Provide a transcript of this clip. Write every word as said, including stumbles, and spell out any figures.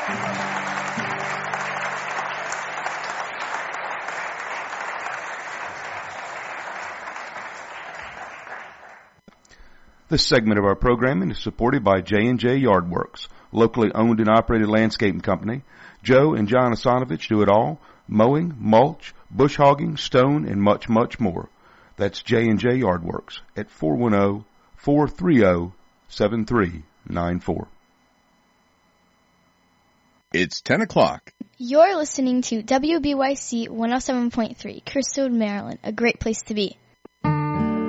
This segment of our programming is supported by J and J Yardworks, locally owned and operated landscaping company. Joe and John Asanovich do it all: mowing, mulch, bush hogging, stone, and much, much more. That's J and J Yardworks at four one zero, four three zero, seven three nine four. It's ten o'clock. You're listening to W B Y C one oh seven point three, Crystal, Maryland, a great place to be.